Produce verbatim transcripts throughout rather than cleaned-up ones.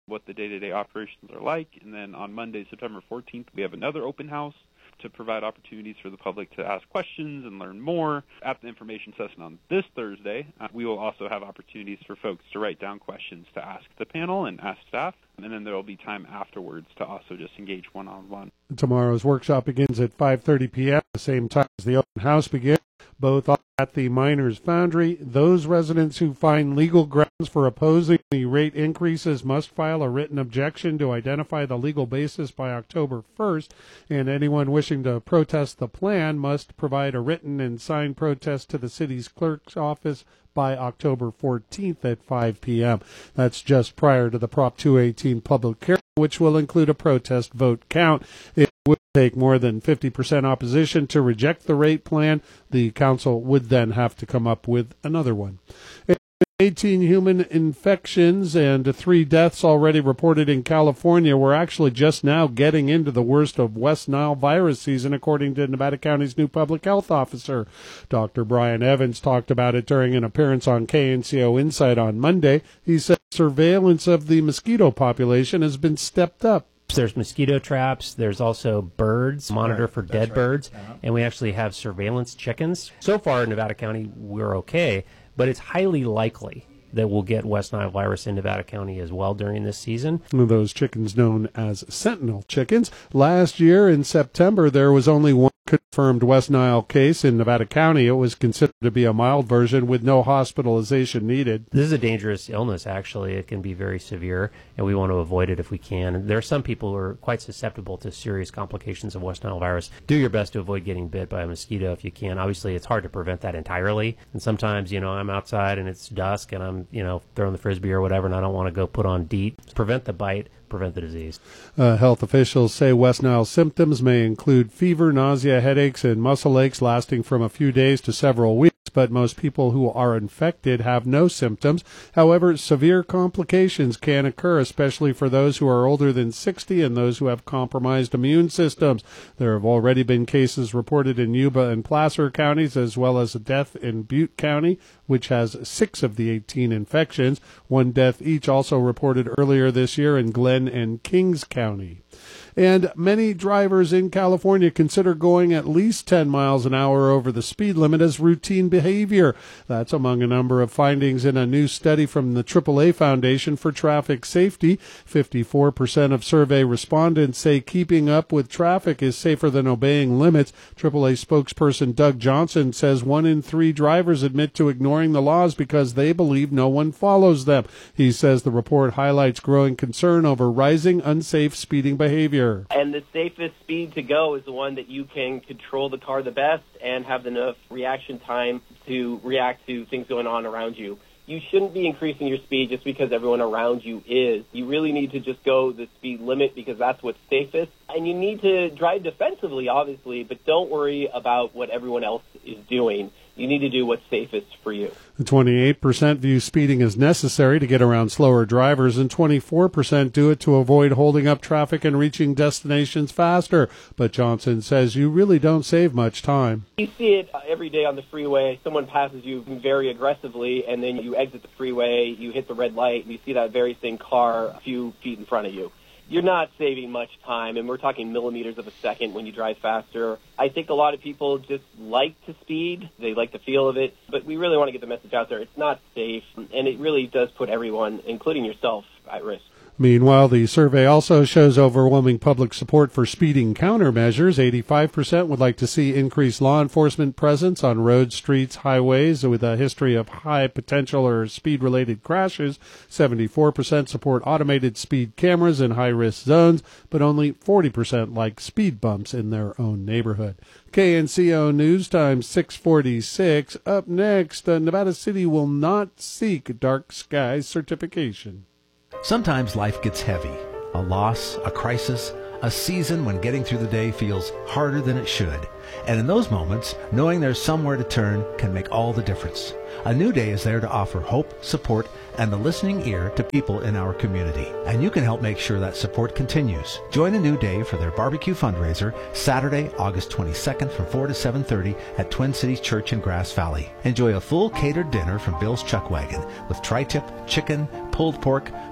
what the day-to-day operations are like. And then on Monday, September fourteenth, we have another open house to provide opportunities for the public to ask questions and learn more. At the information session on this Thursday, uh, we will also have opportunities for folks to write down questions to ask the panel and ask staff. And then there will be time afterwards to also just engage one-on-one. Tomorrow's workshop begins at five thirty p.m., the same time as the open house begins, both at the Miners Foundry. Those residents who find legal grounds for opposing the rate increases must file a written objection to identify the legal basis by October first, and anyone wishing to protest the plan must provide a written and signed protest to the city's clerk's office by October fourteenth at five p.m. That's just prior to the Prop two eighteen public hearing, which will include a protest vote count. It would take more than fifty percent opposition to reject the rate plan. The council would then have to come up with another one. eighteen human infections and three deaths already reported in California. We're actually just now getting into the worst of West Nile virus season, according to Nevada County's new public health officer. Doctor Brian Evans talked about it during an appearance on K N C O Insight on Monday. He said surveillance of the mosquito population has been stepped up. There's mosquito traps. There's also birds, monitor for dead right. birds, Uh-huh. and we actually have surveillance chickens. So far in Nevada County, we're okay, but it's highly likely that we'll get West Nile virus in Nevada County as well during this season. Those chickens known as sentinel chickens. Last year in September, there was only one confirmed West Nile case in Nevada County. It was considered to be a mild version with no hospitalization needed. This is a dangerous illness, actually. It can be very severe, and we want to avoid it if we can. And there are some people who are quite susceptible to serious complications of West Nile virus. Do your best to avoid getting bit by a mosquito if you can. Obviously, it's hard to prevent that entirely. And sometimes, you know, I'm outside and it's dusk and I'm, you know, throwing the Frisbee or whatever, and I don't want to go put on DEET. Prevent the bite, prevent the disease. Uh, health officials say West Nile symptoms may include fever, nausea, headaches, and muscle aches lasting from a few days to several weeks, but most people who are infected have no symptoms. However, severe complications can occur, especially for those who are older than sixty and those who have compromised immune systems. There have already been cases reported in Yuba and Placer counties, as well as a death in Butte County, which has six of the eighteen infections. One death each also reported earlier this year in Glenn and Kings County. And many drivers in California consider going at least ten miles an hour over the speed limit as routine behavior. That's among a number of findings in a new study from the triple A Foundation for Traffic Safety. fifty-four percent of survey respondents say keeping up with traffic is safer than obeying limits. triple A spokesperson Doug Johnson says one in three drivers admit to ignoring the laws because they believe no one follows them. He says the report highlights growing concern over rising unsafe speeding behavior. And the safest speed to go is the one that you can control the car the best and have enough reaction time to react to things going on around you. You shouldn't be increasing your speed just because everyone around you is. You really need to just go the speed limit because that's what's safest. And you need to drive defensively, obviously, but don't worry about what everyone else is doing. You need to do what's safest for you. twenty-eight percent view speeding as necessary to get around slower drivers, and twenty-four percent do it to avoid holding up traffic and reaching destinations faster. But Johnson says you really don't save much time. You see it every day on the freeway. Someone passes you very aggressively, and then you exit the freeway, you hit the red light, and you see that very same car a few feet in front of you. You're not saving much time, and we're talking millimeters of a second when you drive faster. I think a lot of people just like to speed. They like the feel of it, but we really want to get the message out there. It's not safe, and it really does put everyone, including yourself, at risk. Meanwhile, the survey also shows overwhelming public support for speeding countermeasures. eighty-five percent would like to see increased law enforcement presence on roads, streets, highways with a history of high potential or speed-related crashes. seventy-four percent support automated speed cameras in high-risk zones, but only forty percent like speed bumps in their own neighborhood. K N C O News Time six forty-six. Up next, uh, Nevada City will not seek dark skies certification. Sometimes life gets heavy. A loss, a crisis, a season when getting through the day feels harder than it should. And in those moments, knowing there's somewhere to turn can make all the difference. A New Day is there to offer hope, support, and the listening ear to people in our community. And you can help make sure that support continues. Join A New Day for their barbecue fundraiser Saturday, August twenty-second from four to seven thirty at Twin Cities Church in Grass Valley. Enjoy a full catered dinner from Bill's Chuck Wagon with tri-tip, chicken, pulled pork,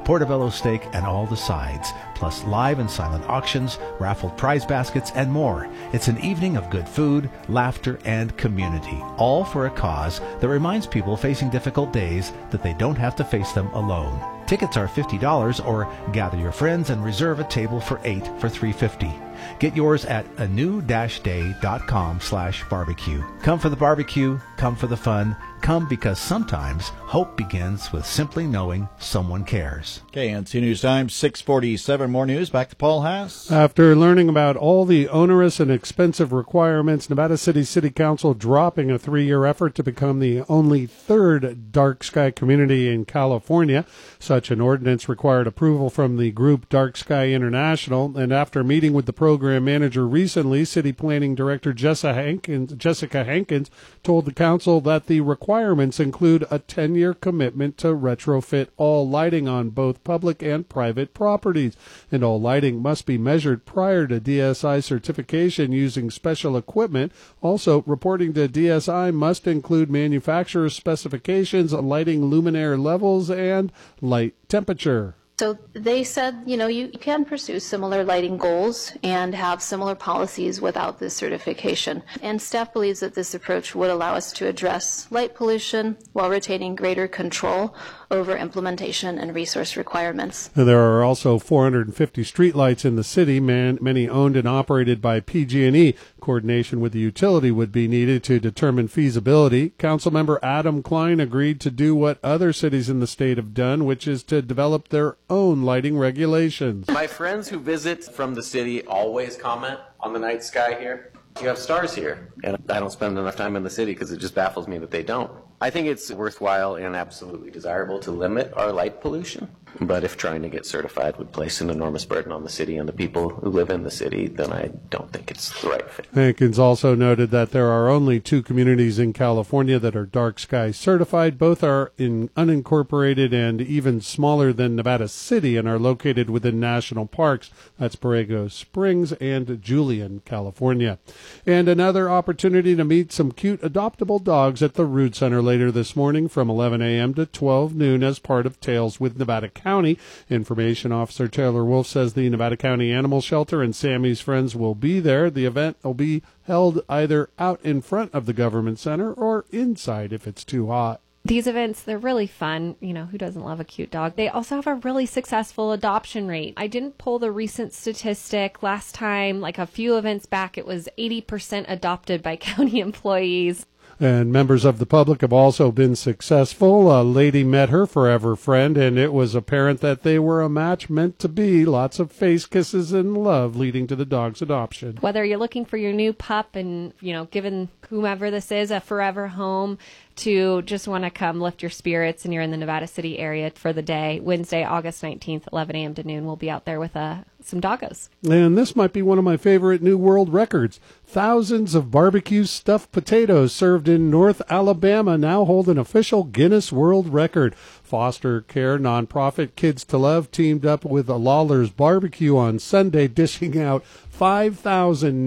portobello steak, and all the sides, plus live and silent auctions, raffled prize baskets, and more. It's an evening of good food, laughter, and community, all for a cause that reminds people facing difficult days that they don't have to face them alone. Tickets are fifty dollars, or gather your friends and reserve a table for eight for three hundred fifty dollars. Get yours at a new dash day dot com slash barbecue. Come for the barbecue, come for the fun, come because sometimes hope begins with simply knowing someone cares. K N C News Time, six forty-seven. More news. Back to Paul Haas. After learning about all the onerous and expensive requirements, Nevada City City Council dropping a three-year effort to become the only third dark sky community in California. Such an ordinance required approval from the group Dark Sky International, and after meeting with the program manager recently, City Planning Director Jessica Hankins, Jessica Hankins told the council that the requirements include a ten-year commitment to retrofit all lighting on both public and private properties, and all lighting must be measured prior to D S I certification using special equipment. Also, reporting to D S I must include manufacturer's specifications, lighting luminaire levels, and light temperature. So they said, you know, you can pursue similar lighting goals and have similar policies without this certification. And staff believes that this approach would allow us to address light pollution while retaining greater control over implementation and resource requirements. There are also four hundred fifty streetlights in the city, man, many owned and operated by P G and E. Coordination with the utility would be needed to determine feasibility. Councilmember Adam Klein agreed to do what other cities in the state have done, which is to develop their own lighting regulations. My friends who visit from the city always comment on the night sky here. You have stars here, and I don't spend enough time in the city because it just baffles me that they don't. I think it's worthwhile and absolutely desirable to limit our light pollution, but if trying to get certified would place an enormous burden on the city and the people who live in the city, then I don't think it's the right fit. Hankins also noted that there are only two communities in California that are dark sky certified. Both are in unincorporated and even smaller than Nevada City and are located within national parks. That's Borrego Springs and Julian, California. And another opportunity to meet some cute adoptable dogs at the Rood Center later this morning from eleven a.m. to twelve noon as part of Tales with Nevada County. Information Officer Taylor Wolf says the Nevada County Animal Shelter and Sammy's Friends will be there. The event will be held either out in front of the Government Center or inside if it's too hot. These events, they're really fun. You know, who doesn't love a cute dog? They also have a really successful adoption rate. I didn't pull the recent statistic. Last time, like a few events back, it was eighty percent adopted by county employees. And members of the public have also been successful. A lady met her forever friend, and it was apparent that they were a match meant to be. Lots of face kisses and love leading to the dog's adoption. Whether you're looking for your new pup and, you know, giving whomever this is a forever home, to just want to come lift your spirits and you're in the Nevada City area for the day, Wednesday, August nineteenth, eleven a.m. to noon, we'll be out there with uh, some doggos. And this might be one of my favorite new world records. Thousands of barbecue stuffed potatoes served in North Alabama now hold an official Guinness World Record. Foster care nonprofit Kids to Love teamed up with a Lawler's Barbecue on Sunday, dishing out five thousand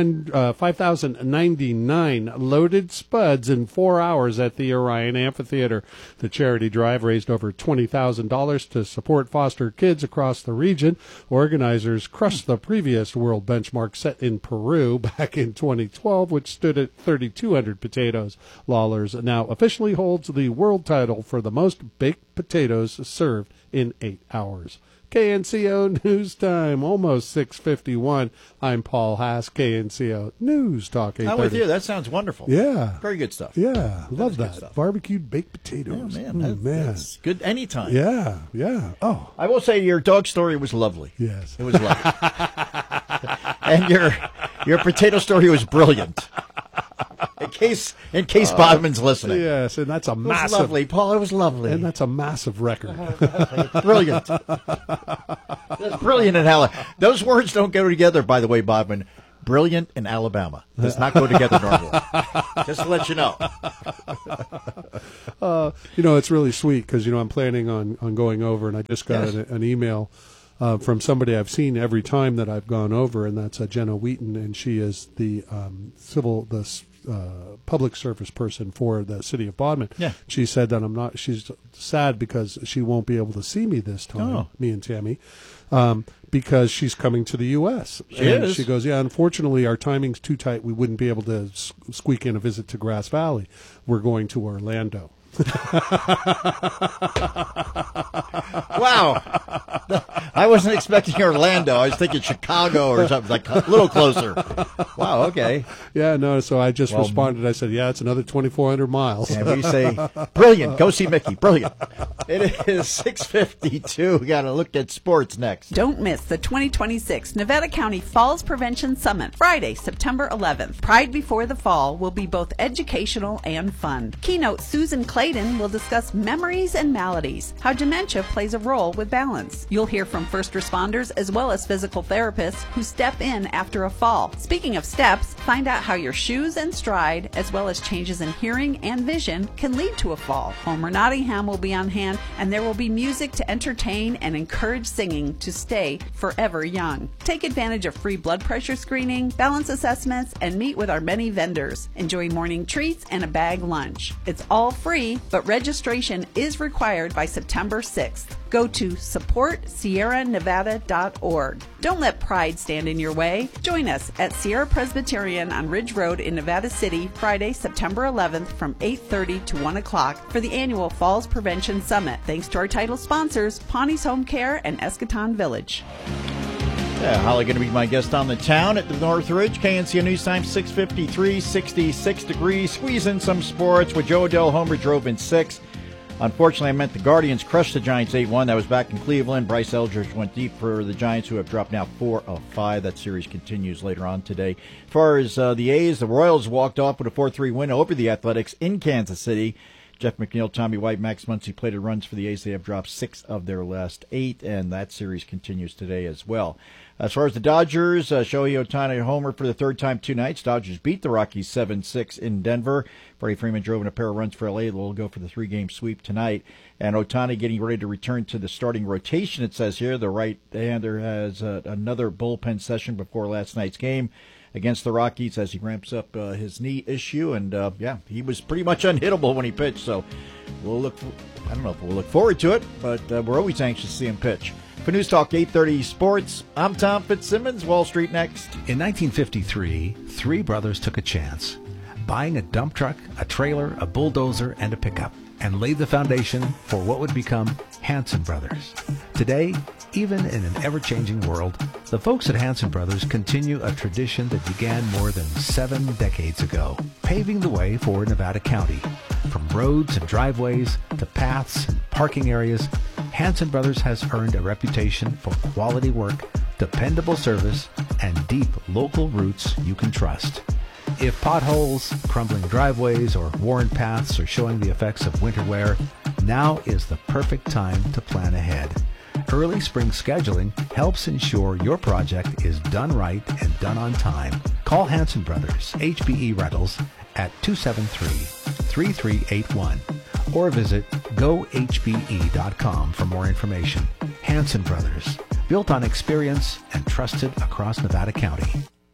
ninety-nine loaded spuds in four hours at the Orion Amphitheater. The charity drive raised over twenty thousand dollars to support foster kids across the region. Organizers crushed the previous world benchmark set in Peru back in twenty twelve, which stood at thirty-two hundred potatoes. Lawler's now officially holds the world title for the most baked potatoes served in eight hours. K N C O News Time, almost six fifty-one. I'm Paul Haas, K N C O News Talk eight thirty. I'm with you. That sounds wonderful. Yeah. Very good stuff. Yeah, love that. that. Barbecued baked potatoes. Oh, man. Mm, That, man. That's good anytime. Yeah, yeah. Oh. I will say your dog story was lovely. Yes. It was lovely. And your your potato story was brilliant. In case in case uh, Bodman's listening. Yes, and that's a it was massive. lovely, Paul. It was lovely. And that's a massive record. Brilliant. That's brilliant in Alabama. Those words don't go together, by the way, Bodman. Brilliant in Alabama does not go together normally. Just to let you know. Uh, you know, it's really sweet because, you know, I'm planning on, on going over, and I just got yes. an, an email uh, from somebody I've seen every time that I've gone over, and that's uh, Jenna Wheaton, and she is the um, civil, the uh, public service person for the city of Bodmin. Yeah. She said that I'm not. She's sad because she won't be able to see me this time. Oh. Me and Tammy, um, because she's coming to the U S She and is. she goes, yeah. Unfortunately, our timing's too tight. We wouldn't be able to s- squeak in a visit to Grass Valley. We're going to Orlando. Wow. I wasn't expecting Orlando. I was thinking Chicago or something, like a little closer. Wow, okay. Yeah, no, so I just Well, responded. I said, yeah, it's another twenty-four hundred miles. And we say, brilliant. Go see Mickey. Brilliant. It is six fifty-two. We got to look at sports next. Don't miss the twenty twenty-six Nevada County Falls Prevention Summit, Friday, September eleventh. Pride Before the Fall will be both educational and fun. Keynote Susan Clayton will discuss memories and maladies, how dementia plays a role with balance. You'll hear from first responders as well as physical therapists who step in after a fall. Speaking of steps, find out how your shoes and stride, as well as changes in hearing and vision, can lead to a fall. Homer Nottingham will be on hand, and there will be music to entertain and encourage singing to stay forever young. Take advantage of free blood pressure screening, balance assessments, and meet with our many vendors. Enjoy morning treats and a bag lunch. It's all free, but registration is required by September sixth. Go to support sierra nevada dot org. Don't let pride stand in your way. Join us at Sierra Presbyterian on Ridge Road in Nevada City, Friday, September eleventh from eight thirty to one o'clock for the annual Falls Prevention Summit. Thanks to our title sponsors, Pawnee's Home Care and Eschaton Village. Yeah, Holly going to be my guest on the town at the Northridge. K N C O News Time, six fifty-three, sixty-six degrees. Squeeze in some sports with Joe Adell. Homer drove in six. Unfortunately, I meant the Guardians crushed the Giants eight one. That was back in Cleveland. Bryce Eldridge went deep for the Giants, who have dropped now four of five. That series continues later on today. As far as uh, the A's, the Royals walked off with a four three win over the Athletics in Kansas City. Jeff McNeil, Tommy White, Max Muncy plated runs for the A's. They have dropped six of their last eight, and that series continues today as well. As far as the Dodgers, uh, Shohei Ohtani homer for the third time two nights. Dodgers beat the Rockies seven six in Denver. Freddie Freeman drove in a pair of runs for L A. They'll go for the three-game sweep tonight. And Ohtani getting ready to return to the starting rotation, it says here. The right-hander has uh, another bullpen session before last night's game against the Rockies as he ramps up uh, his knee issue. And, uh, yeah, he was pretty much unhittable when he pitched. So we'll look, for, I don't know if we'll look forward to it, but uh, we're always anxious to see him pitch. For News Talk eight thirty Sports, I'm Tom Fitzsimmons. Wall Street next. In nineteen fifty-three, three brothers took a chance, buying a dump truck, a trailer, a bulldozer, and a pickup, and laid the foundation for what would become Hanson Brothers. Today, even in an ever-changing world, the folks at Hanson Brothers continue a tradition that began more than seven decades ago, paving the way for Nevada County. From roads and driveways to paths and parking areas, Hanson Brothers has earned a reputation for quality work, dependable service, and deep local roots you can trust. If potholes, crumbling driveways, or worn paths are showing the effects of winter wear, now is the perfect time to plan ahead. Early spring scheduling helps ensure your project is done right and done on time. Call Hanson Brothers, H B E Rentals, at two seven three, three three eight one or visit go H B E dot com for more information. Hanson Brothers, built on experience and trusted across Nevada County.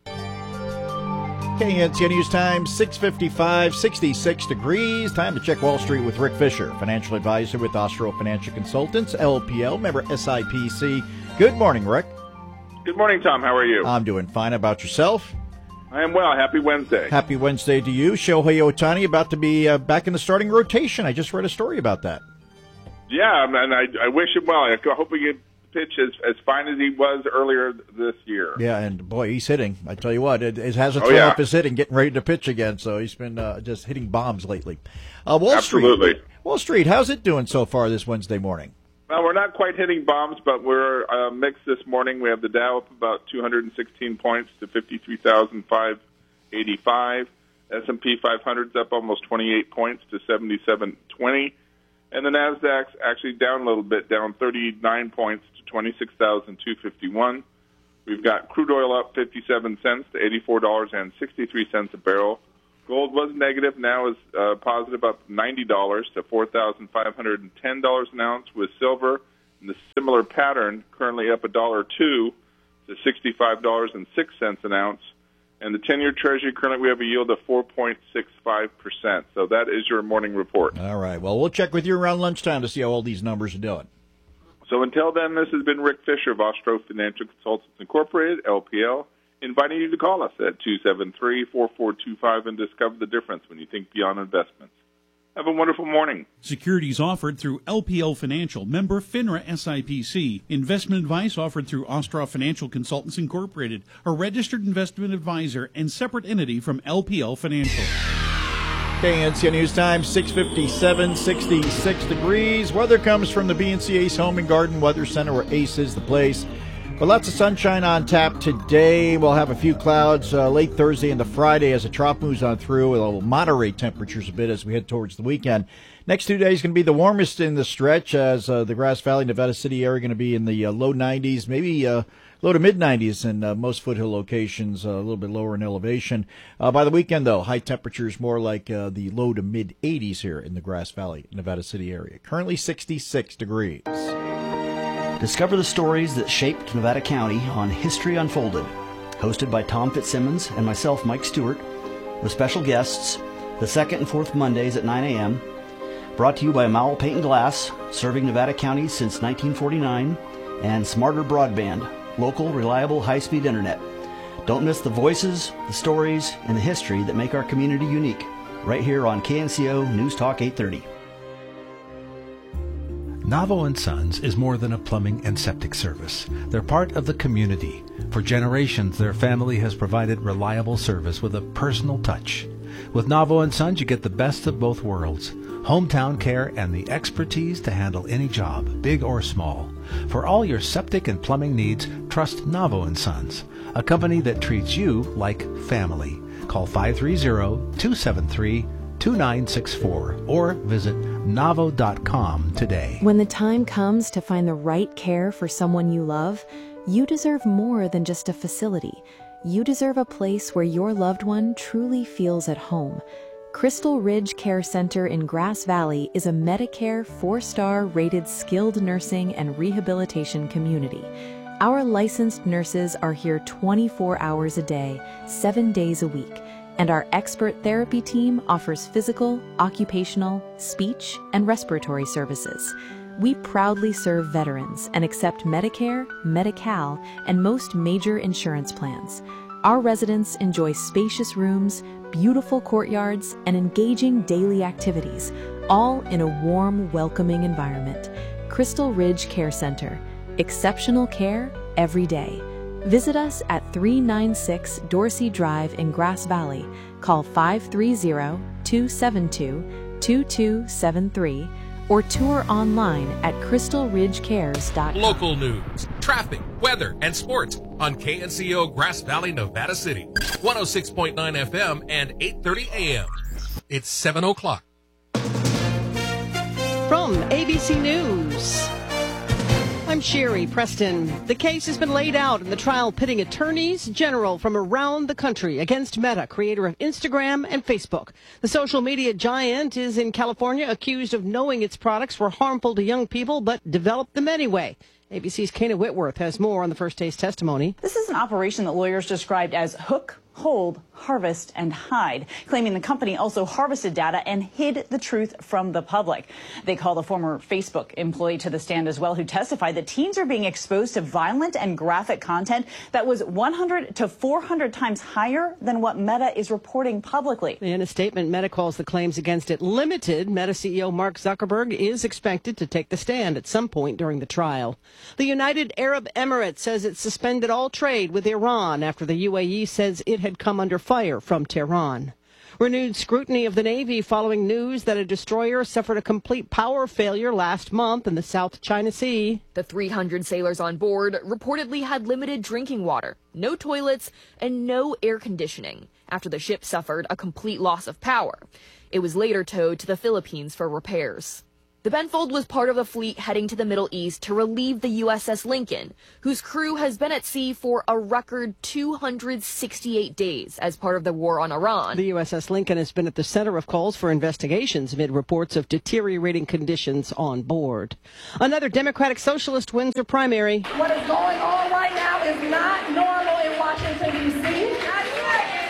K N C O News Time, six fifty-five, sixty-six degrees. Time to check Wall Street with Rick Fisher, financial advisor with Ostro Financial Consultants, L P L, member S I P C. Good morning, Rick. Good morning, Tom. How are you? I'm doing fine. How about yourself? I am well. Happy Wednesday. Happy Wednesday to you. Shohei Ohtani about to be uh, back in the starting rotation. I just read a story about that. Yeah, and I, I wish him well. I hope he can pitch as, as fine as he was earlier this year. Yeah, and boy, he's hitting. I tell you what, it, it hasn't oh, thrown yeah. up his hitting, getting ready to pitch again. So he's been uh, just hitting bombs lately. Uh, Wall Absolutely. Street. Wall Street, how's it doing so far this Wednesday morning? Well, we're not quite hitting bombs, but we're uh, mixed this morning. We have the Dow up about two hundred sixteen points to fifty-three thousand five hundred eighty-five. S and P five hundred's up almost twenty-eight points to seventy-seven twenty. And the Nasdaq's actually down a little bit, down thirty-nine points to twenty-six thousand two hundred fifty-one. We've got crude oil up fifty-seven cents to eighty-four dollars and sixty-three cents a barrel. Gold was negative, now is uh, positive, up ninety dollars to four thousand five hundred ten dollars an ounce, with silver in the similar pattern, currently up a dollar two to sixty-five dollars and six cents an ounce. And the ten-year Treasury, currently we have a yield of four point six five percent. So that is your morning report. All right. Well, we'll check with you around lunchtime to see how all these numbers are doing. So until then, this has been Rick Fisher of Ostro Financial Consultants Incorporated, L P L, inviting you to call us at two seven three, four four two five and discover the difference when you think beyond investments. Have a wonderful morning. Securities offered through L P L Financial, member FINRA S I P C. Investment advice offered through Ostroff Financial Consultants Incorporated, a registered investment advisor and separate entity from L P L Financial. K N C A News Time, six fifty-seven, sixty-six degrees. Weather comes from the B N C Ace Home and Garden Weather Center, where Ace is the place. But lots of sunshine on tap today. We'll have a few clouds uh, late Thursday into Friday as a trough moves on through. It'll moderate temperatures a bit as we head towards the weekend. Next two days going to be the warmest in the stretch, as uh, the Grass Valley, Nevada City area going to be in the uh, low nineties, maybe uh, low to mid nineties in uh, most foothill locations, uh, a little bit lower in elevation. Uh, by the weekend, though, high temperatures more like uh, the low to mid eighties here in the Grass Valley, Nevada City area. Currently sixty-six degrees. Discover the stories that shaped Nevada County on History Unfolded, hosted by Tom Fitzsimmons and myself, Mike Stewart, with special guests, the second and fourth Mondays at nine a.m., brought to you by Mowell Paint and Glass, serving Nevada County since nineteen forty-nine, and Smarter Broadband, local, reliable, high-speed internet. Don't miss the voices, the stories, and the history that make our community unique, right here on K N C O News Talk eight thirty. Navo and Sons is more than a plumbing and septic service. They're part of the community. For generations, their family has provided reliable service with a personal touch. With Navo and Sons, you get the best of both worlds. Hometown care and the expertise to handle any job, big or small. For all your septic and plumbing needs, trust Navo and Sons, a company that treats you like family. Call five three zero, two seven three, two nine six four or visit navo dot com today. When the time comes to find the right care for someone you love, you deserve more than just a facility. You deserve a place where your loved one truly feels at home. Crystal Ridge Care Center in Grass Valley is a Medicare four-star rated skilled nursing and rehabilitation community. Our licensed nurses are here twenty-four hours a day, seven days a week. And our expert therapy team offers physical, occupational, speech, and respiratory services. We proudly serve veterans and accept Medicare, Medi-Cal, and most major insurance plans. Our residents enjoy spacious rooms, beautiful courtyards, and engaging daily activities, all in a warm, welcoming environment. Crystal Ridge Care Center. Exceptional care every day. Visit us at three ninety-six Dorsey Drive in Grass Valley. Call five three zero, two seven two, two two seven three or tour online at crystal ridge cares dot com. Local news, traffic, weather, and sports on K N C O Grass Valley, Nevada City. one oh six point nine F M and eight thirty A M. It's seven o'clock. From A B C News, I'm Sherry Preston. The case has been laid out in the trial pitting attorneys general from around the country against Meta, creator of Instagram and Facebook. The social media giant is in California, accused of knowing its products were harmful to young people, but developed them anyway. A B C's Kana Whitworth has more on the first day's testimony. This is an operation that lawyers described as hook, hold, harvest, and hide, claiming the company also harvested data and hid the truth from the public. They call the former Facebook employee to the stand as well, who testified that teens are being exposed to violent and graphic content that was one hundred to four hundred times higher than what Meta is reporting publicly. In a statement, Meta calls the claims against it limited. Meta C E O Mark Zuckerberg is expected to take the stand at some point during the trial. The United Arab Emirates says it suspended all trade with Iran after the U A E says it had come under fire from Tehran. Renewed scrutiny of the Navy following news that a destroyer suffered a complete power failure last month in the South China Sea. The three hundred sailors on board reportedly had limited drinking water, no toilets, and no air conditioning after the ship suffered a complete loss of power. It was later towed to the Philippines for repairs. The Benfold was part of the fleet heading to the Middle East to relieve the U S S Lincoln, whose crew has been at sea for a record two hundred sixty-eight days as part of the war on Iran. The U S S Lincoln has been at the center of calls for investigations amid reports of deteriorating conditions on board. Another Democratic Socialist wins her primary. What is going on right now is not normal in Washington, D C Not yet.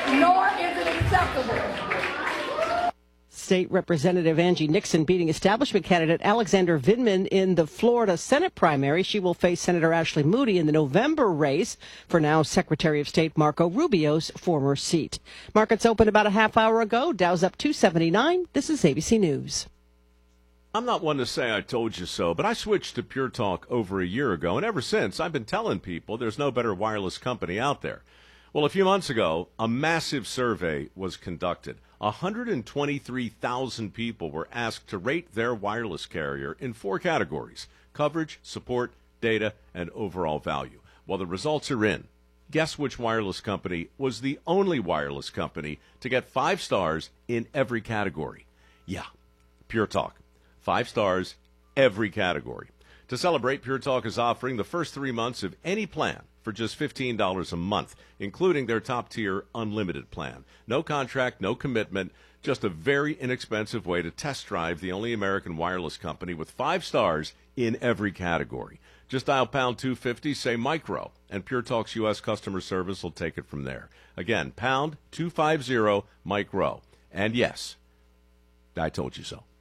State Representative Angie Nixon beating establishment candidate Alexander Vindman in the Florida Senate primary. She will face Senator Ashley Moody in the November race for now Secretary of State Marco Rubio's former seat. Markets opened about a half hour ago. Dow's up two seventy-nine. This is A B C News. I'm not one to say I told you so, but I switched to Pure Talk over a year ago, and ever since I've been telling people there's no better wireless company out there. Well, a few months ago, a massive survey was conducted. one hundred twenty-three thousand people were asked to rate their wireless carrier in four categories: coverage, support, data, and overall value. Well, the results are in. Guess which wireless company was the only wireless company to get five stars in every category? Yeah, Pure Talk. Five stars, every category. To celebrate, Pure Talk is offering the first three months of any plan for just fifteen dollars a month, including their top-tier unlimited plan. No contract, no commitment, just a very inexpensive way to test drive the only American wireless company with five stars in every category. Just dial pound two fifty, say micro, and Pure Talk's U S customer service will take it from there. Again, pound two fifty, micro. And yes, I told you so.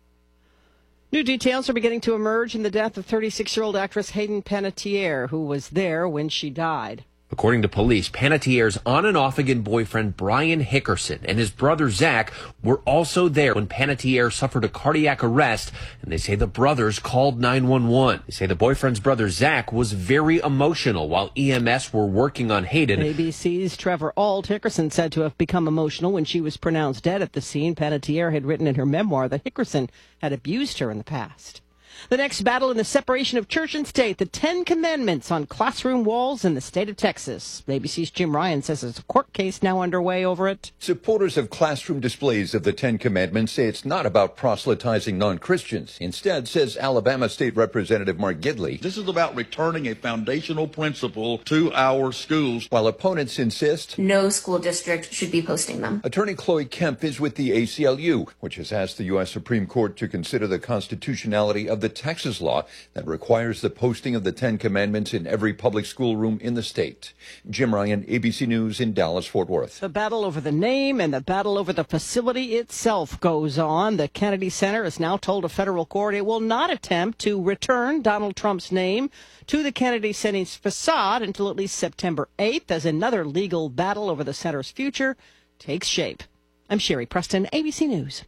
New details are beginning to emerge in the death of thirty-six-year-old actress Hayden Panettiere, who was there when she died. According to police, Panettiere's on and off again boyfriend Brian Hickerson and his brother Zach were also there when Panettiere suffered a cardiac arrest, and they say the brothers called nine one one. They say the boyfriend's brother Zach was very emotional while E M S were working on Hayden. A B C's Trevor Ault. Hickerson said to have become emotional when she was pronounced dead at the scene. Panettiere had written in her memoir that Hickerson had abused her in the past. The next battle in the separation of church and state, the Ten Commandments on classroom walls in the state of Texas. A B C's Jim Ryan says there's a court case now underway over it. Supporters of classroom displays of the Ten Commandments say it's not about proselytizing non-Christians. Instead, says Alabama State Representative Mark Gidley, this is about returning a foundational principle to our schools. While opponents insist no school district should be posting them. Attorney Chloe Kemp is with the A C L U, which has asked the U S Supreme Court to consider the constitutionality of the Texas law that requires the posting of the Ten Commandments in every public schoolroom in the state. Jim Ryan, A B C News in Dallas, Fort Worth. The battle over the name and the battle over the facility itself goes on. The Kennedy Center has now told a federal court it will not attempt to return Donald Trump's name to the Kennedy Center's facade until at least September eighth, as another legal battle over the center's future takes shape. I'm Sherry Preston, A B C News.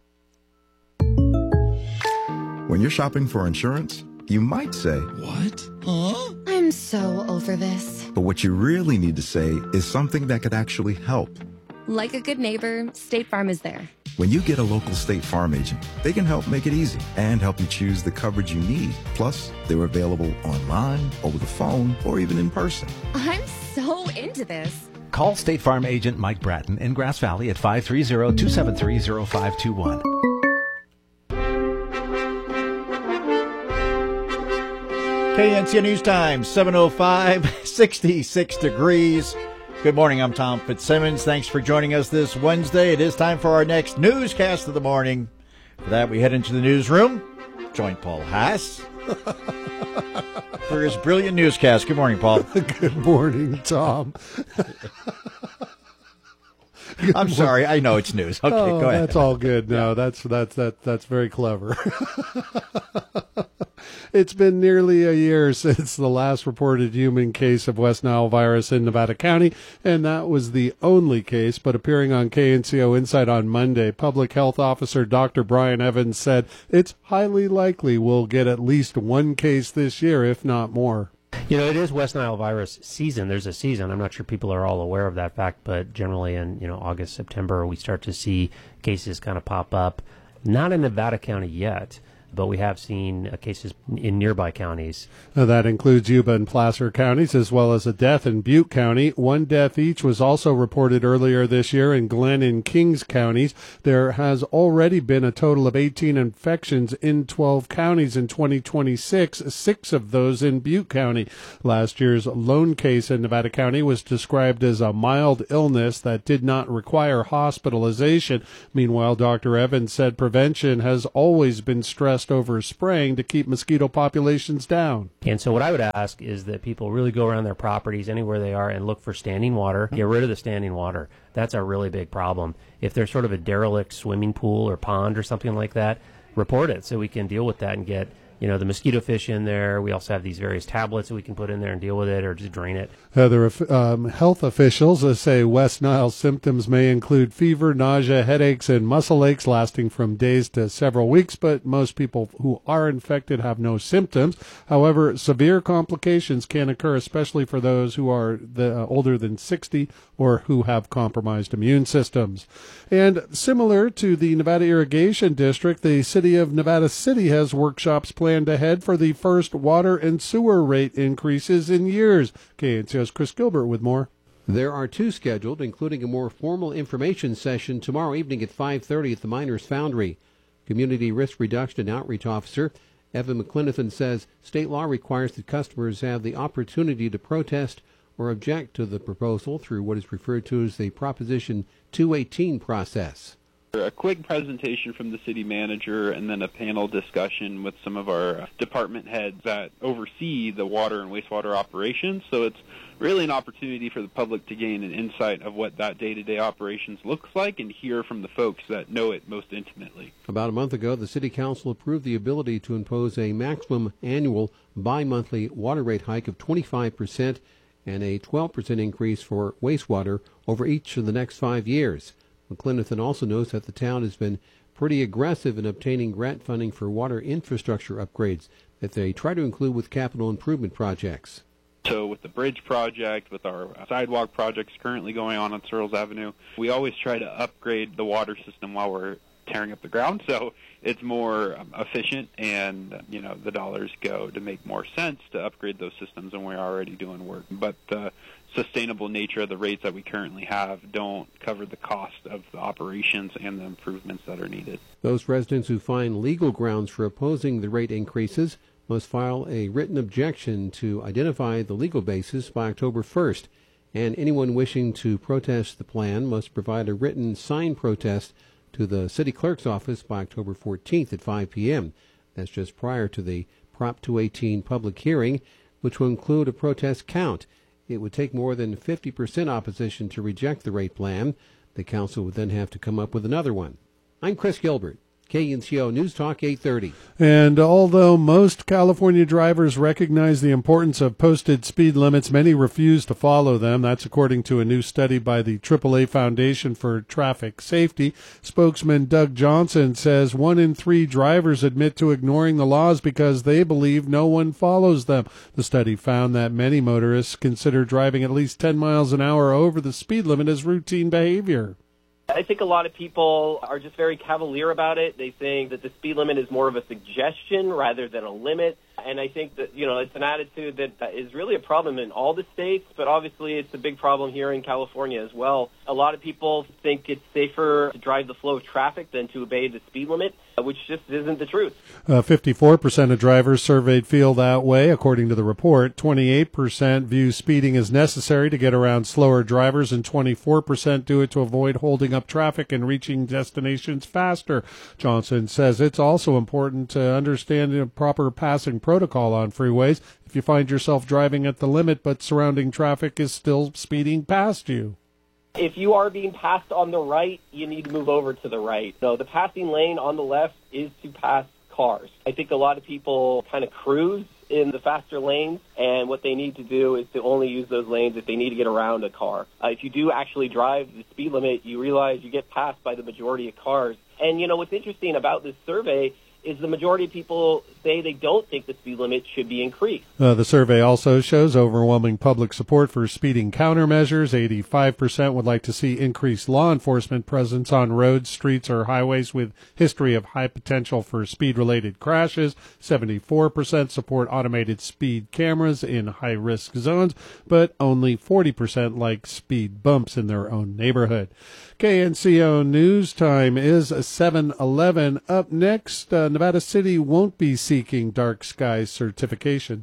When you're shopping for insurance, you might say, "What? Huh?" I'm so over this. But what you really need to say is something that could actually help. Like a good neighbor, State Farm is there. When you get a local State Farm agent, they can help make it easy and help you choose the coverage you need. Plus, they're available online, over the phone, or even in person. I'm so into this. Call State Farm agent Mike Bratton in Grass Valley at five three zero, two seven three, zero five two one. K N C O News Time, seven oh five, sixty-six degrees. Good morning, I'm Tom Fitzsimmons. Thanks for joining us this Wednesday. It is time for our next newscast of the morning. For that, we head into the newsroom. Join Paul Haas for his brilliant newscast. Good morning, Paul. Good morning, Tom. I'm sorry. I know it's news. Okay, oh, go ahead. That's all good. No, that's that's that that's very clever. It's been nearly a year since the last reported human case of West Nile virus in Nevada County, and that was the only case. But appearing on K N C O Insight on Monday, Public Health Officer Doctor Brian Evans said it's highly likely we'll get at least one case this year, if not more. You know, it is West Nile virus season. There's a season. I'm not sure people are all aware of that fact, but generally in, you know, August, September, we start to see cases kind of pop up. Not in Nevada County yet, but we have seen uh, cases in nearby counties. Uh, that includes Yuba and Placer counties, as well as a death in Butte County. One death each was also reported earlier this year in Glenn and Kings counties. There has already been a total of eighteen infections in twelve counties in twenty twenty-six, six of those in Butte County. Last year's lone case in Nevada County was described as a mild illness that did not require hospitalization. Meanwhile, Doctor Evans said prevention has always been stressed obsessed over spraying to keep mosquito populations down. And so what I would ask is that people really go around their properties anywhere they are and look for standing water. Get rid of the standing water. That's a really big problem. If there's sort of a derelict swimming pool or pond or something like that, report it so we can deal with that and get, you know, the mosquito fish in there. We also have these various tablets that we can put in there and deal with it, or just drain it. Other um, health officials uh, say West Nile symptoms may include fever, nausea, headaches, and muscle aches lasting from days to several weeks, but most people who are infected have no symptoms. However, severe complications can occur, especially for those who are the, uh, older than sixty or who have compromised immune systems. And similar to the Nevada Irrigation District, the City of Nevada City has workshops planned ahead for the first water and sewer rate increases in years. K N C O's Chris Gilbert with more. There are two scheduled, including a more formal information session tomorrow evening at five thirty at the Miners Foundry. Community Risk Reduction and Outreach Officer Evan McClinathan says state law requires that customers have the opportunity to protest or object to the proposal through what is referred to as the Proposition two eighteen process. A quick presentation from the city manager and then a panel discussion with some of our department heads that oversee the water and wastewater operations. So it's really an opportunity for the public to gain an insight of what that day-to-day operations looks like and hear from the folks that know it most intimately. About a month ago, the City Council approved the ability to impose a maximum annual bi-monthly water rate hike of twenty-five percent and a twelve percent increase for wastewater over each of the next five years. McClinathan also knows that the town has been pretty aggressive in obtaining grant funding for water infrastructure upgrades that they try to include with capital improvement projects. So with the bridge project, with our sidewalk projects currently going on on Searles Avenue, we always try to upgrade the water system while we're tearing up the ground, so it's more um, efficient, and you know the dollars go to make more sense to upgrade those systems, and we're already doing work. But the sustainable nature of the rates that we currently have don't cover the cost of the operations and the improvements that are needed. Those residents who find legal grounds for opposing the rate increases must file a written objection to identify the legal basis by October first, and anyone wishing to protest the plan must provide a written signed protest to the city clerk's office by October fourteenth at five p.m. That's just prior to the Prop two eighteen public hearing, which will include a protest count. It would take more than fifty percent opposition to reject the rate plan. The council would then have to come up with another one. I'm Chris Gilbert, K N C O News Talk eight thirty. And although most California drivers recognize the importance of posted speed limits, many refuse to follow them. That's according to a new study by the triple A Foundation for Traffic Safety. Spokesman Doug Johnson says one in three drivers admit to ignoring the laws because they believe no one follows them. The study found that many motorists consider driving at least ten miles an hour over the speed limit as routine behavior. I think a lot of people are just very cavalier about it. They think that the speed limit is more of a suggestion rather than a limit. And I think that, you know, it's an attitude that is really a problem in all the states, but obviously it's a big problem here in California as well. A lot of people think it's safer to drive the flow of traffic than to obey the speed limit, which just isn't the truth. Uh, fifty-four percent of drivers surveyed feel that way, according to the report. twenty-eight percent view speeding as necessary to get around slower drivers, and twenty-four percent do it to avoid holding up traffic and reaching destinations faster. Johnson says it's also important to understand a proper passing protocol on freeways. If you find yourself driving at the limit but surrounding traffic is still speeding past you. If you are being passed on the right, you need to move over to the right. So the passing lane on the left is to pass cars. I think a lot of people kind of cruise in the faster lanes, and what they need to do is to only use those lanes if they need to get around a car. Uh, if you do actually drive the speed limit, you realize you get passed by the majority of cars. And, you know, what's interesting about this survey is the majority of people say they don't think the speed limit should be increased. Uh, the survey also shows overwhelming public support for speeding countermeasures. eighty-five percent would like to see increased law enforcement presence on roads, streets, or highways with history of high potential for speed-related crashes. seventy-four percent support automated speed cameras in high-risk zones, but only forty percent like speed bumps in their own neighborhood. K N C O News Time is seven eleven. Up next, uh, Nevada City won't be seeking dark skies certification.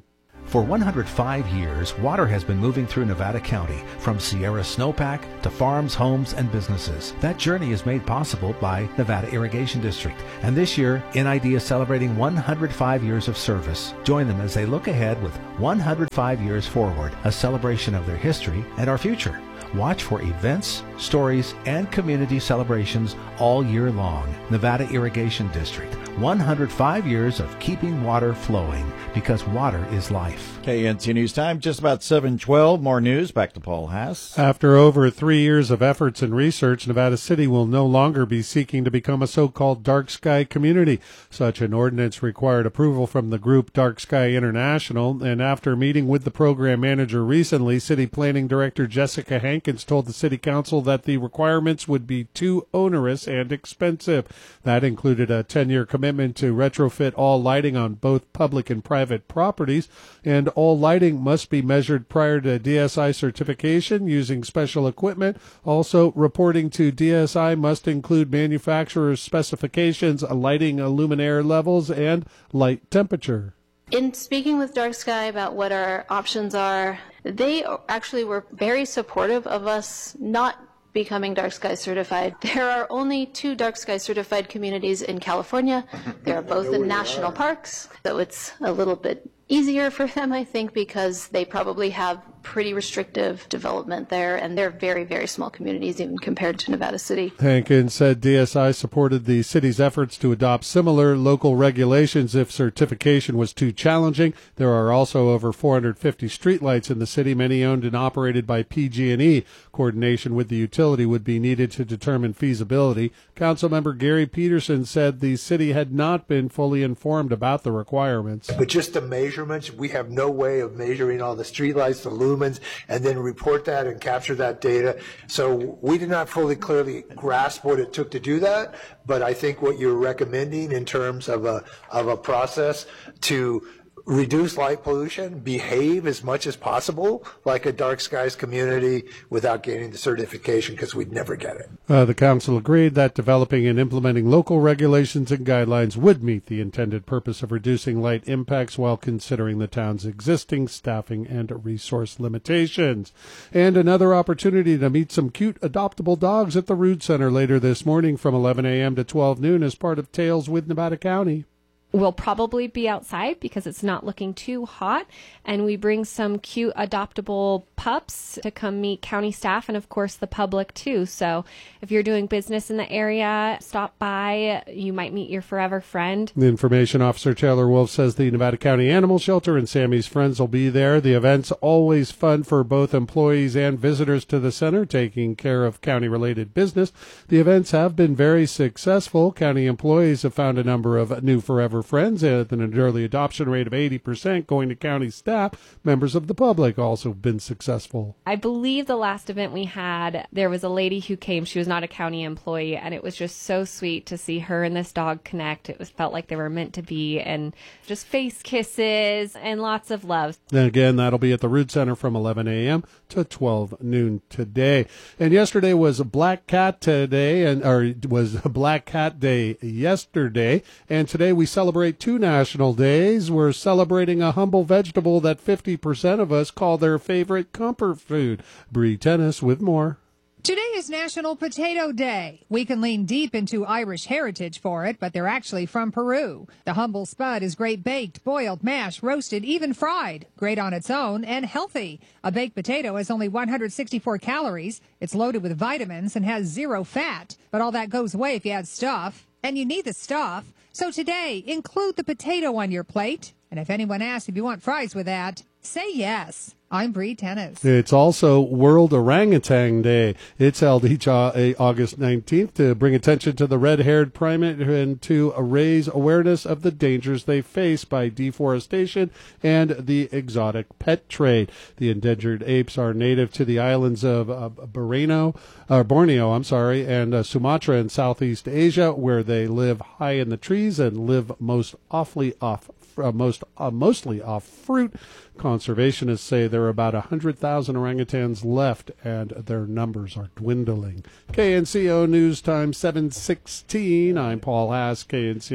For one hundred five years, water has been moving through Nevada County, from Sierra Snowpack to farms, homes, and businesses. That journey is made possible by Nevada Irrigation District. And this year, N I D is celebrating one hundred five years of service. Join them as they look ahead with one hundred five years forward, a celebration of their history and our future. Watch for events, stories, and community celebrations all year long. Nevada Irrigation District, one hundred five years of keeping water flowing, because water is life. K N C News Time, just about seven twelve. More news. Back to Paul Haas. After over three years of efforts and research, Nevada City will no longer be seeking to become a so-called dark sky community. Such an ordinance required approval from the group Dark Sky International, and after meeting with the program manager recently, City Planning Director Jessica Hankins told the City Council that the requirements would be too onerous and expensive. That included a ten-year commitment to retrofit all lighting on both public and private properties, and all lighting must be measured prior to D S I certification using special equipment. Also, reporting to D S I must include manufacturer's specifications, lighting luminaire levels, and light temperature. In speaking with Dark Sky about what our options are, they actually were very supportive of us not becoming Dark Sky certified. There are only two Dark Sky certified communities in California. They are both in national parks, so it's a little bit easier for them, I think, because they probably have pretty restrictive development there, and they're very, very small communities even compared to Nevada City. Hankins said D S I supported the city's efforts to adopt similar local regulations if certification was too challenging. There are also over four hundred fifty streetlights in the city, many owned and operated by P G and E. Coordination with the utility would be needed to determine feasibility. Councilmember Gary Peterson said the city had not been fully informed about the requirements. But just the measurements, we have no way of measuring all the streetlights, the lumens, and then report that and capture that data. So we did not fully clearly grasp what it took to do that, but I think what you're recommending in terms of a of a process to reduce light pollution, behave as much as possible like a dark skies community without gaining the certification, because we'd never get it. Uh, the council agreed that developing and implementing local regulations and guidelines would meet the intended purpose of reducing light impacts while considering the town's existing staffing and resource limitations. And another opportunity to meet some cute adoptable dogs at the Rood Center later this morning from eleven a.m. to twelve noon as part of Tales with Nevada County. We'll probably be outside because it's not looking too hot, and we bring some cute adoptable pups to come meet county staff and, of course, the public, too. So if you're doing business in the area, stop by. You might meet your forever friend. The Information Officer Taylor Wolf says the Nevada County Animal Shelter and Sammy's Friends will be there. The event's always fun for both employees and visitors to the center, taking care of county-related business. The events have been very successful. County employees have found a number of new forever friends, with an early adoption rate of eighty percent going to county staff. Members of the public also have been successful. I believe the last event we had, there was a lady who came. She was not a county employee, and it was just so sweet to see her and this dog connect. It was felt like they were meant to be, and just face kisses and lots of love. Then again, that'll be at the Rood Center from eleven a.m. to twelve noon today. And yesterday was Black Cat Day, and or was Black Cat Day yesterday, and today we celebrate Celebrate two national days. We're celebrating a humble vegetable that fifty percent of us call their favorite comfort food. Bree Tennis with more. Today is National Potato Day. We can lean deep into Irish heritage for it, but they're actually from Peru. The humble spud is great baked, boiled, mashed, roasted, even fried. Great on its own and healthy. A baked potato has only one hundred sixty-four calories. It's loaded with vitamins and has zero fat. But all that goes away if you add stuff. And you need the stuff. So today, include the potato on your plate. And if anyone asks if you want fries with that, say yes. I'm Bree Tennis. It's also World Orangutan Day. It's held each uh, August nineteenth to bring attention to the red-haired primate and to raise awareness of the dangers they face by deforestation and the exotic pet trade. The endangered apes are native to the islands of uh, Borneo, uh, Borneo, I'm sorry, and uh, Sumatra in Southeast Asia, where they live high in the trees and live most awfully off Uh, most uh, mostly off fruit. Conservationists say there are about one hundred thousand orangutans left, and their numbers are dwindling. K N C O News Time seven sixteen. I'm Paul Haas, K N C O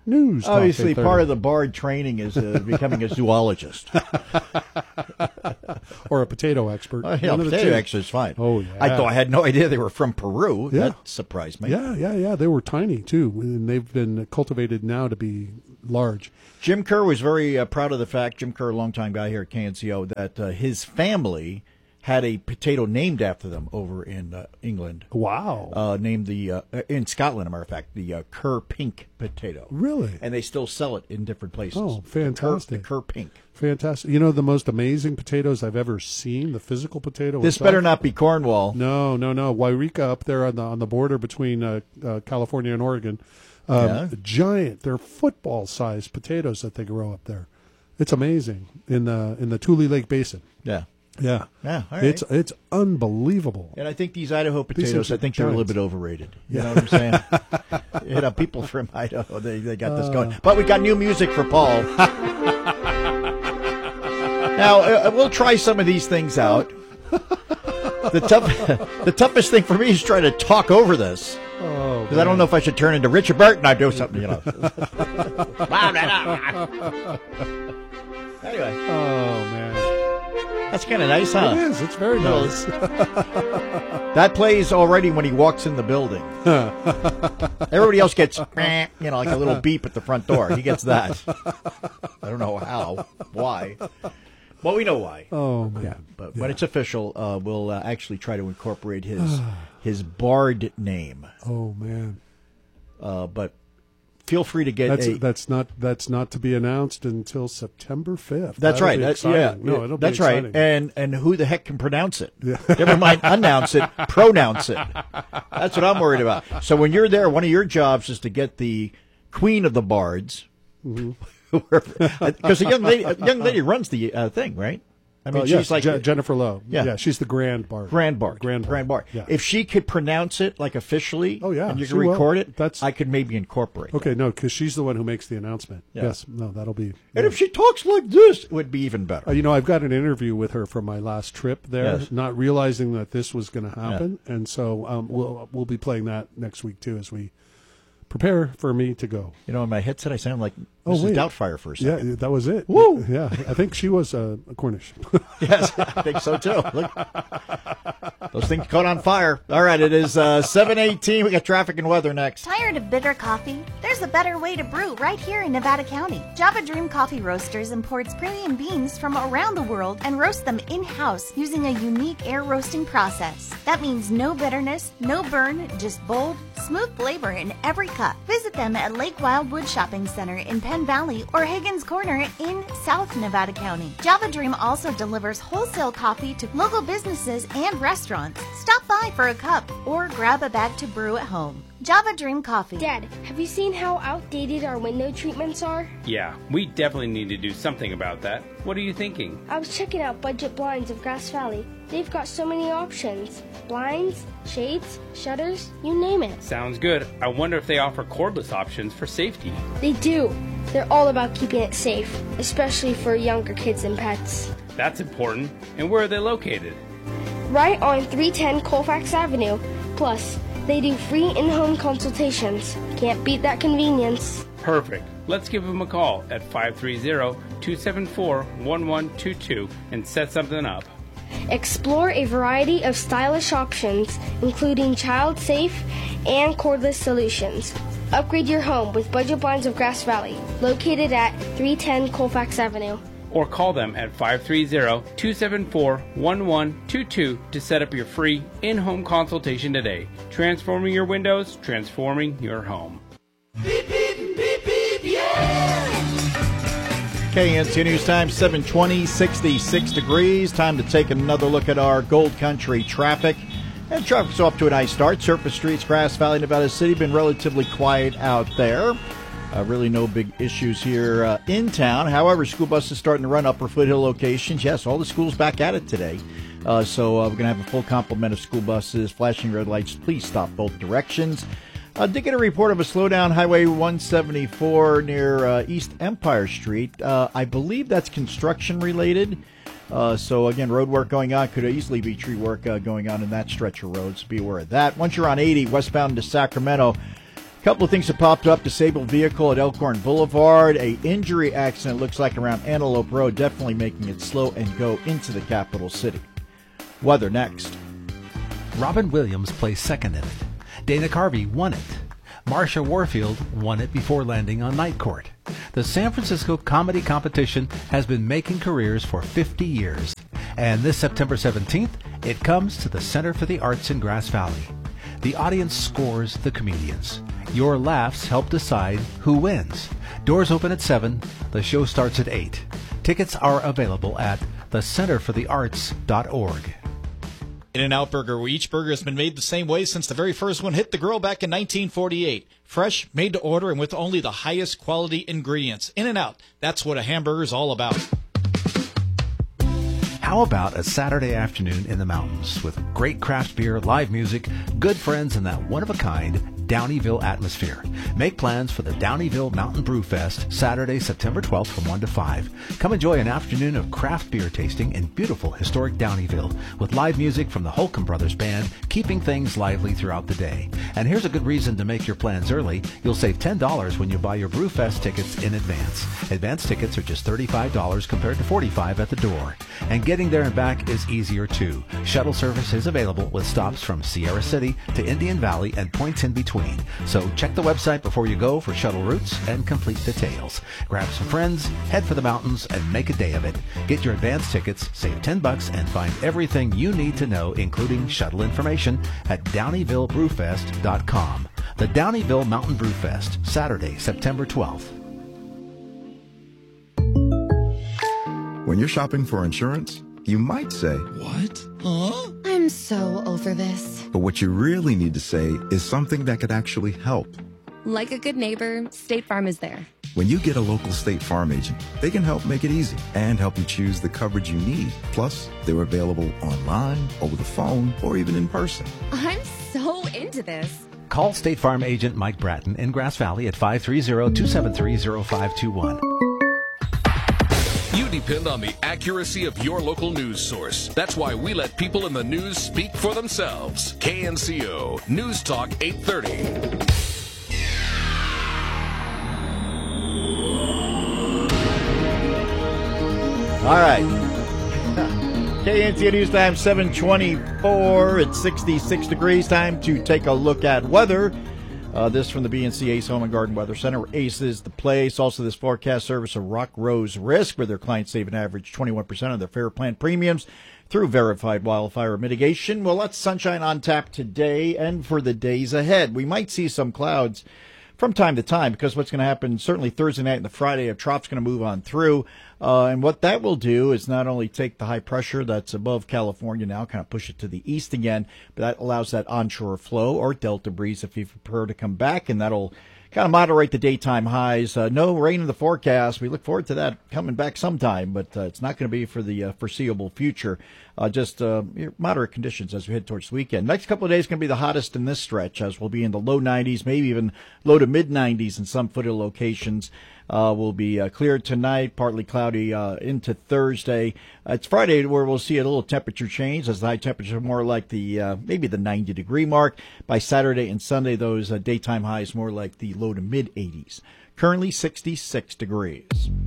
news. Obviously, part of the Bard training is uh, becoming a zoologist. Or a potato expert. Uh, yeah, potato expert is fine. Oh, yeah. I thought I had no idea they were from Peru. Yeah. That surprised me. Yeah, yeah, yeah. They were tiny, too, and they've been cultivated now to be large. Jim Kerr was very uh, proud of the fact, Jim Kerr, a longtime guy here at K N C O, that uh, his family had a potato named after them over in uh, England. Wow. Uh, named the, uh, in Scotland, as a matter of fact, the uh, Kerr Pink potato. Really? And they still sell it in different places. Oh, fantastic. The Kerr, the Kerr Pink. Fantastic. You know the most amazing potatoes I've ever seen, the physical potato This itself? better not be Cornwall. No, no, no. Wairika up there on the on the border between uh, uh, California and Oregon. Um, Yeah. Giant. They're football-sized potatoes that they grow up there. It's amazing in the in the Tule Lake Basin. Yeah. Yeah. Yeah, all right. It's it's unbelievable. And I think these Idaho These potatoes, are I think they're a little giants. bit overrated. You Yeah. know what I'm saying? You know, people from Idaho, they, they got this Uh. going. But we got new music for Paul. Now, uh, we'll try some of these things out. The tough, the toughest thing for me is trying to talk over this. Oh, Because I don't know if I should turn into Richard Burton or do something, you know. Anyway. Oh, man. That's kind of nice, huh? It is. It's very No, nice. That plays already when he walks in the building. Everybody else gets, you know, like a little beep at the front door. He gets that. I don't know how, why. Well, we know why. Oh, man. Yeah, but when it's official, uh, we'll uh, actually try to incorporate his his Bard name. Oh, man. Uh, but feel free to get That's a... that's not that's not to be announced until September fifth. That's That'll right. be That's, exciting. yeah, No, it'll be that's right. exciting. And and who the heck can pronounce it? Never mind announce it, pronounce it. That's what I'm worried about. So when you're there, one of your jobs is to get the Queen of the Bards, because the young lady, a young lady runs the uh, thing, right? I mean, Oh, she's yes, like Je- Jennifer Lowe. Yeah. Yeah, she's the Grand Bard. Grand Bard. Grand Bard. Grand Bard. Yeah. If she could pronounce it like officially, Oh, yeah, and you she can will. record it, That's I could maybe incorporate. Okay, no, because she's the one who makes the announcement. Yeah. Yes, no, that'll be. And if she talks like this, it would be even better. Uh, you know, I've got an interview with her from my last trip there, Yes. not realizing that this was going to happen, and so um, we'll we'll be playing that next week too as we prepare for me to go. You know, in my headset, I sound like Oh, Missus wait. Doubtfire for a second. Yeah, that was it. Woo! Yeah, I think she was uh, a Cornish. Yes, I think so too. Look, those things caught on fire. All right, it is uh, seven eighteen. We got traffic and weather next. Tired of bitter coffee? There's a better way to brew right here in Nevada County. Java Dream Coffee Roasters imports premium beans from around the world and roasts them in-house using a unique air roasting process. That means no bitterness, no burn, just bold, smooth flavor in every cup. Visit them at Lake Wildwood Shopping Center in Penn Valley or Higgins Corner in South Nevada County. Java Dream also delivers wholesale coffee to local businesses and restaurants. Stop by for a cup or grab a bag to brew at home. Java Dream Coffee. Dad, have you seen how outdated our window treatments are? Yeah, we definitely need to do something about that. What are you thinking? I was checking out Budget Blinds of Grass Valley. They've got so many options. Blinds, shades, shutters, you name it. Sounds good. I wonder if they offer cordless options for safety. They do. They're all about keeping it safe, especially for younger kids and pets. That's important. And where are they located? Right on three ten Colfax Avenue. Plus, they do free in-home consultations. Can't beat that convenience. Perfect. Let's give them a call at five three zero, two seven four, one one two two and set something up. Explore a variety of stylish options, including child-safe and cordless solutions. Upgrade your home with Budget Blinds of Grass Valley, located at three ten Colfax Avenue. Or call them at five three zero, two seven four, one one two two to set up your free in-home consultation today. Transforming your windows, transforming your home. K N C News Time, seven twenty, sixty-six degrees. Time to take another look at our Gold Country traffic. And traffic's off to a nice start. Surface streets, Grass Valley, Nevada City, been relatively quiet out there. Uh, really no big issues here uh, in town. However, school buses starting to run upper foothill locations. Yes, all the schools back at it today. Uh, so uh, we're going to have a full complement of school buses. Flashing red lights, please stop both directions. I uh, did get a report of a slowdown, Highway one seventy-four near uh, East Empire Street. Uh, I believe that's construction related. Uh, so, again, road work going on. Could easily be tree work uh, going on in that stretch of roads. Be aware of that. Once you're on eighty, westbound to Sacramento, Couple of things that popped up. Disabled vehicle at Elkhorn Boulevard. A injury accident looks like around Antelope Road, definitely making it slow and go into the capital city. Weather next. Robin Williams placed second in it. Dana Carvey won it. Marsha Warfield won it before landing on Night Court. The San Francisco comedy competition has been making careers for fifty years. And this September seventeenth, it comes to the Center for the Arts in Grass Valley. The audience scores the comedians. Your laughs help decide who wins. Doors open at seven. The show starts at eight. Tickets are available at the center for the arts dot org. In-N-Out Burger, where each burger has been made the same way since the very first one hit the grill back in nineteen forty-eight. Fresh, made to order, and with only the highest quality ingredients. In-N-Out, that's what a hamburger is all about. How about a Saturday afternoon in the mountains with great craft beer, live music, good friends, and that one-of-a-kind Downeyville atmosphere? Make plans for the Downeyville Mountain Brew Fest, Saturday, September twelfth from one to five. Come enjoy an afternoon of craft beer tasting in beautiful historic Downeyville with live music from the Holcomb Brothers Band, keeping things lively throughout the day. And here's a good reason to make your plans early. You'll save ten dollars when you buy your Brew Fest tickets in advance. Advance tickets are just thirty-five dollars compared to forty-five dollars at the door. And getting there and back is easier too. Shuttle service is available with stops from Sierra City to Indian Valley and points in between. So check the website before you go for shuttle routes and complete details. Grab some friends, head for the mountains, and make a day of it. Get your advance tickets, save ten bucks, and find everything you need to know, including shuttle information, at Downeyville Brew Fest dot com. The Downeyville Mountain Brew Fest, Saturday, September twelfth. When you're shopping for insurance, you might say, What? Huh? I'm so over this. but what you really need to say is something that could actually help. Like a good neighbor, State Farm is there. When you get a local State Farm agent, they can help make it easy and help you choose the coverage you need. Plus, they're available online, over the phone, or even in person. I'm so into this. Call State Farm agent Mike Bratton in Grass Valley at five three zero, two seven three, zero five two one. You depend on the accuracy of your local news source. That's why we let people in the news speak for themselves. K N C O News Talk eight thirty. All right. K N C O News Time, seven twenty-four. It's sixty-six degrees. Time to take a look at weather. Uh, this from the B N C Ace Home and Garden Weather Center. Ace is the place. Also, this forecast service of Rock Rose Risk, where their clients save an average twenty-one percent of their fair plan premiums through verified wildfire mitigation. Well, lots of sunshine on tap today and for the days ahead. We might see some clouds from time to time, because what's going to happen certainly Thursday night and the Friday, a trought's going to move on through. Uh, and what that will do is not only take the high pressure that's above California now, kind of push it to the east again, but that allows that onshore flow or delta breeze, if you prefer, to come back, and that'll kind of moderate the daytime highs. Uh, no rain in the forecast. We look forward to that coming back sometime, but uh, it's not going to be for the uh, foreseeable future. Uh, just uh, moderate conditions as we head towards the weekend. Next couple of days going to be the hottest in this stretch, as we'll be in the low nineties, maybe even low to mid nineties in some footed locations. Uh, will be uh, clear tonight, partly cloudy uh, into Thursday. Uh, it's Friday where we'll see a little temperature change, as the high temperature more like the uh, maybe the ninety degree mark. By Saturday and Sunday, those uh, daytime highs more like the low to mid eighties. Currently sixty-six degrees.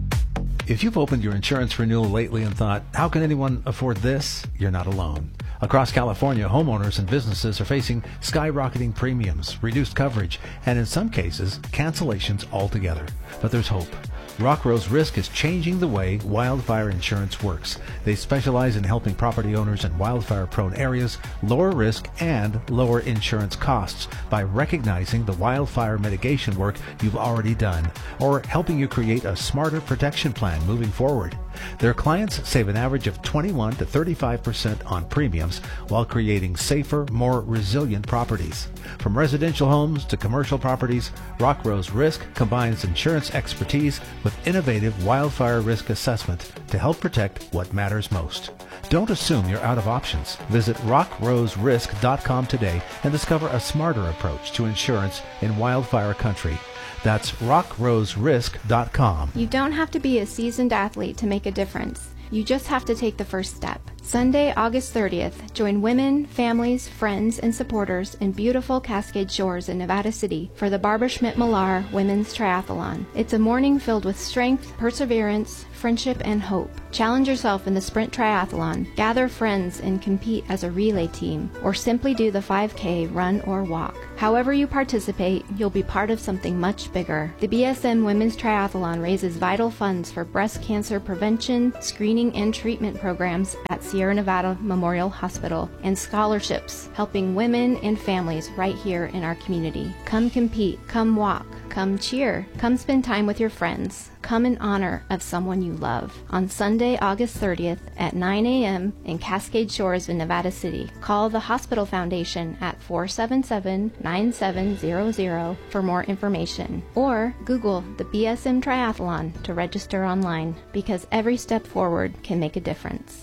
If you've opened your insurance renewal lately and thought, how can anyone afford this? You're not alone. Across California, homeowners and businesses are facing skyrocketing premiums, reduced coverage, and in some cases, cancellations altogether. But there's hope. Rock Rose Risk is changing the way wildfire insurance works. They specialize in helping property owners in wildfire-prone areas lower risk and lower insurance costs by recognizing the wildfire mitigation work you've already done, or helping you create a smarter protection plan moving forward. Their clients save an average of twenty-one to thirty-five percent on premiums while creating safer, more resilient properties. From residential homes to commercial properties, Rock Rose Risk combines insurance expertise with innovative wildfire risk assessment to help protect what matters most. Don't assume you're out of options. Visit rock rose risk dot com today and discover a smarter approach to insurance in wildfire country. That's rock rose risk dot com. You don't have to be a seasoned athlete to make a difference. You just have to take the first step. Sunday, August thirtieth, join women, families, friends, and supporters in beautiful Cascade Shores in Nevada City for the Barbara Schmidt Millar Women's Triathlon. It's a morning filled with strength, perseverance, friendship, and hope. Challenge yourself in the Sprint Triathlon, gather friends and compete as a relay team, or simply do the five K, run, or walk. However you participate, you'll be part of something much bigger. The B S M Women's Triathlon raises vital funds for breast cancer prevention, screening, and treatment programs at Sierra Nevada Memorial Hospital, and scholarships helping women and families right here in our community. Come compete, come walk, come cheer, come spend time with your friends, come in honor of someone you love. On Sunday, August thirtieth at nine a.m. in Cascade Shores in Nevada City. Call the Hospital Foundation at four seven seven, nine seven zero zero for more information, or Google the B S M Triathlon to register online, because every step forward can make a difference.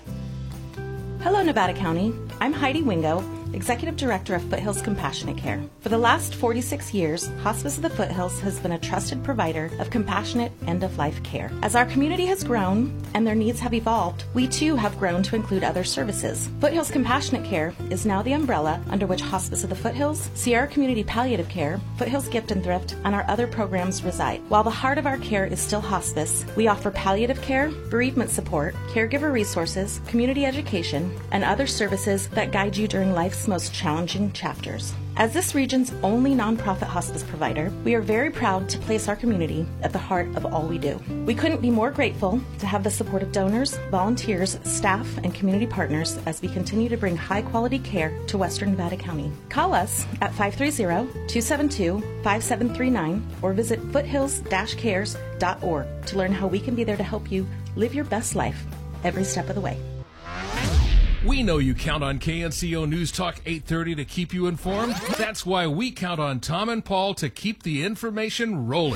Hello, Nevada County. I'm Heidi Wingo, Executive Director of Foothills Compassionate Care. For the last forty-six years, Hospice of the Foothills has been a trusted provider of compassionate end-of-life care. As our community has grown and their needs have evolved, we too have grown to include other services. Foothills Compassionate Care is now the umbrella under which Hospice of the Foothills, Sierra Community Palliative Care, Foothills Gift and Thrift, and our other programs reside. While the heart of our care is still hospice, we offer palliative care, bereavement support, caregiver resources, community education, and other services that guide you during life's most challenging chapters. As this region's only nonprofit hospice provider, we are very proud to place our community at the heart of all we do. We couldn't be more grateful to have the support of donors, volunteers, staff, and community partners as we continue to bring high-quality care to Western Nevada County. Call us at five three zero, two seven two, five seven three nine or visit foothills dash cares dot org to learn how we can be there to help you live your best life every step of the way. We know you count on K N C O News Talk eight thirty to keep you informed. That's why we count on Tom and Paul to keep the information rolling.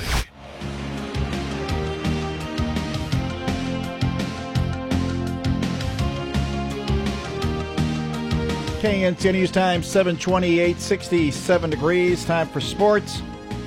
K N C O News Time, seven twenty-eight, sixty-seven degrees. Time for sports.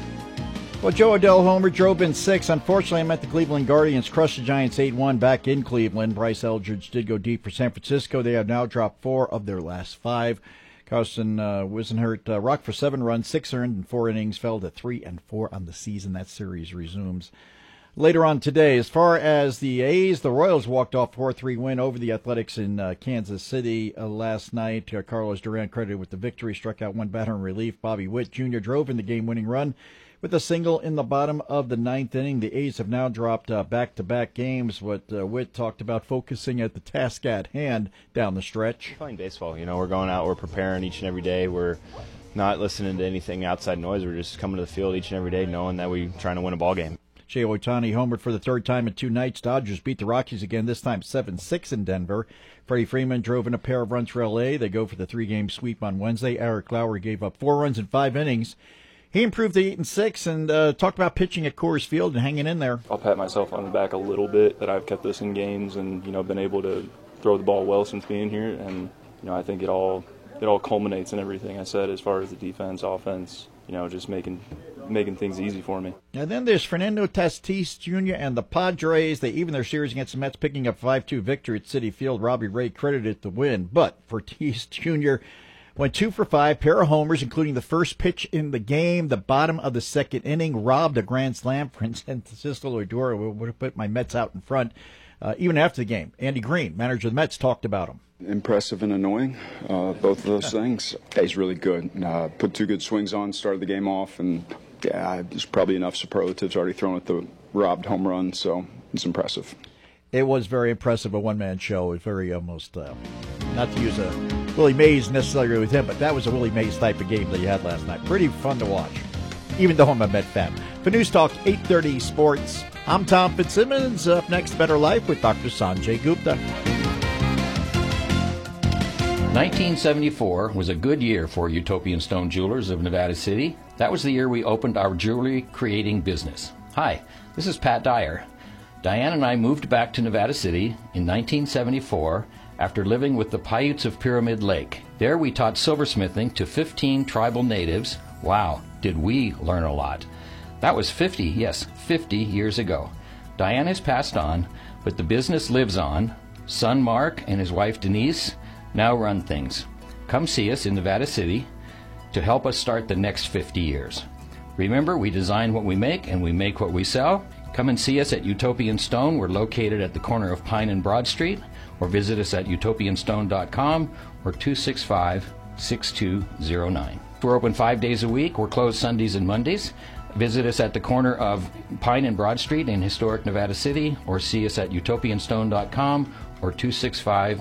Well, Joe Adell homer, drove in six. Unfortunately, I met the Cleveland Guardians, crushed the Giants eight one back in Cleveland. Bryce Eldridge did go deep for San Francisco. They have now dropped four of their last five. Carson uh, Wisenhurt uh, rocked for seven runs, six earned in four innings, fell to three and four on the season. That series resumes later on today. As far as the A's, the Royals walked off four three win over the Athletics in uh, Kansas City uh, last night. Uh, Carlos Duran credited with the victory, struck out one batter in relief. Bobby Witt Junior drove in the game-winning run with a single in the bottom of the ninth inning. The A's have now dropped uh, back-to-back games. What uh, Witt talked about, focusing at the task at hand down the stretch. Playing baseball, you know, we're going out, we're preparing each and every day. We're not listening to anything outside noise. We're just coming to the field each and every day knowing that we're trying to win a ball game. Shohei Ohtani homered for the third time in two nights. Dodgers beat the Rockies again, this time seven six in Denver. Freddie Freeman drove in a pair of runs for L A. They go for the three-game sweep on Wednesday. Eric Lauer gave up four runs in five innings. He improved to eight and six and uh, talked about pitching at Coors Field and hanging in there. I'll pat myself on the back a little bit that I've kept us in games and, you know, been able to throw the ball well since being here. And, you know, I think it all it all culminates in everything I said as far as the defense, offense, you know, just making making things easy for me. And then there's Fernando Tatis Junior and the Padres. They even their series against the Mets, picking up five two victory at Citi Field. Robbie Ray credited the win. But for Tatis Junior, went two for five, pair of homers, including the first pitch in the game, the bottom of the second inning, robbed a grand slam. Francisco Lindor would have put my Mets out in front. Uh, even after the game, Andy Green, manager of the Mets, talked about him. Impressive and annoying, uh, both of those things. Yeah, he's really good. Uh, put two good swings on, started the game off, and yeah, there's probably enough superlatives already thrown at the robbed home run, so it's impressive. It was very impressive, a one-man show. It was very almost, uh, not to use a Willie Mays necessarily with him, but that was a Willie Mays type of game that you had last night. Pretty fun to watch, even though I'm a Met fan. For News Talk eight thirty Sports, I'm Tom Fitzsimmons. Up next, Better Life with Doctor Sanjay Gupta. nineteen seventy-four was a good year for Utopian Stone Jewelers of Nevada City. That was the year we opened our jewelry creating business. Hi, this is Pat Dyer. Diane and I moved back to Nevada City in nineteen seventy-four after living with the Paiutes of Pyramid Lake. There we taught silversmithing to fifteen tribal natives. Wow, did we learn a lot. That was fifty, yes, fifty years ago. Diane has passed on, but the business lives on. Son Mark and his wife Denise now run things. Come see us in Nevada City to help us start the next fifty years. Remember, we design what we make and we make what we sell. Come and see us at Utopian Stone. We're located at the corner of Pine and Broad Street, or visit us at utopian stone dot com or two six five, six two zero nine. We're open five days a week. We're closed Sundays and Mondays. Visit us at the corner of Pine and Broad Street in historic Nevada City, or see us at utopian stone dot com or two six five,